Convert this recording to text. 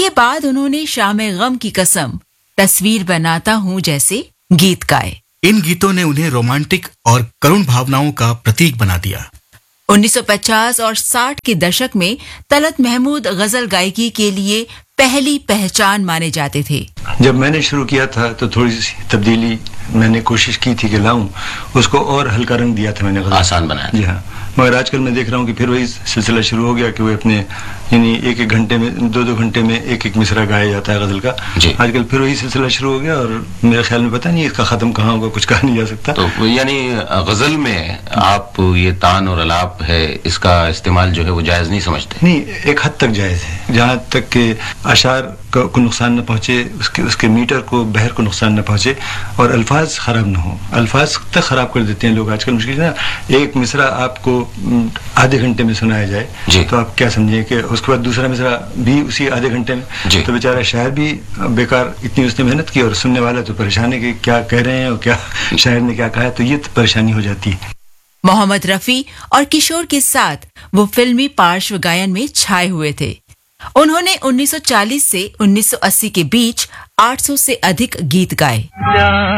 बाद उन्होंने शाम गम की कसम, तस्वीर बनाता हूँ जैसे गीत गाए। इन गीतों ने उन्हें रोमांटिक और करुण भावनाओं का प्रतीक बना दिया। 1950 और 60 के दशक में तलत महमूद गजल गायकी के लिए पहली पहचान माने जाते थे। जब मैंने शुरू किया था तो थोड़ी सी तब्दीली मैंने कोशिश की थी कि लाऊं, उसको और हल्का रंग दिया था मैंने, आसान बनाया। जी हाँ, मगर आजकल मैं देख रहा हूँ कि फिर वही सिलसिला शुरू हो गया कि वो अपने यानी एक घंटे में 2 घंटे में एक मिसरा गाया जाता है गजल का। आजकल फिर वही सिलसिला शुरू हो गया और मेरे ख्याल में पता नहीं इसका खत्म कहाँ होगा, कुछ कहा नहीं जा सकता। तो यानी गजल में आप ये तान और अलाप है, इसका इस्तेमाल जो है वो जायज नहीं समझते? नहीं, एक हद तक जायज है, जहाँ तक के अशार को नुकसान न पहुंचे, उसके मीटर को, बहर को नुकसान न पहुंचे और अल्फाज खराब न हो। अल्फाज तक खराब कर देते हैं लोग आजकल। मुश्किल है ना, एक मिसरा आपको आधे घंटे में सुनाया जाए तो आप क्या समझें कि उसके बाद दूसरा मिसरा भी उसी आधे घंटे में, तो बेचारा शायर भी बेकार, इतनी उसने मेहनत की और सुनने वाला तो परेशान है कि क्या कह रहे हैं और क्या शायर ने क्या कहा है, तो ये तो परेशानी हो जाती है। मोहम्मद रफी और किशोर के साथ वो फिल्मी पार्श्व गायन में छाए हुए थे। उन्होंने 1940 से 1980 के बीच 800 से अधिक गीत गाए।